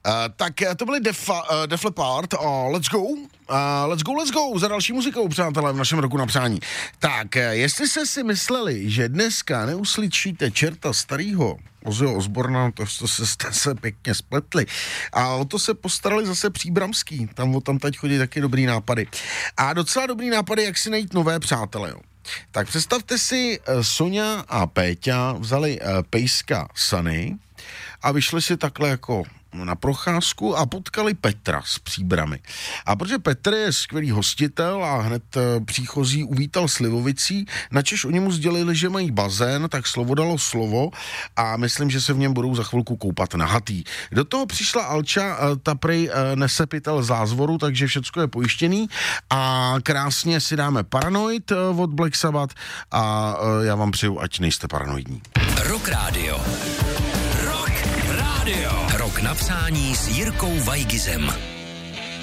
Tak to byly Def Leppard a Let's Go za další muzikou, přátelé, v našem roku na přání. Tak, jestli jste si mysleli, že dneska neuslyšíte čerta starýho Ozzyho Osborna, to jste se pěkně spletli. A o to se postarali zase Příbramský, tam teď chodí taky dobrý nápady. A docela dobrý nápady, jak si najít nové přátele, jo. Tak představte si, Sonja a Péťa vzali pejska Sunny a vyšli si takhle jako na procházku a potkali Petra z Příbramy. A protože Petr je skvělý hostitel a hned příchozí uvítal slivovicí, načež oni mu sdělili, že mají bazén, tak slovo dalo slovo a myslím, že se v něm budou za chvilku koupat nahatý. Do toho přišla Alča, ta prej nese pytel zázvoru, takže všecko je pojištěný a krásně si dáme Paranoid od Black Sabbath a já vám přeju, ať nejste paranoidní. Rock Radio. Rock na přání s Jirkou Vajgizem.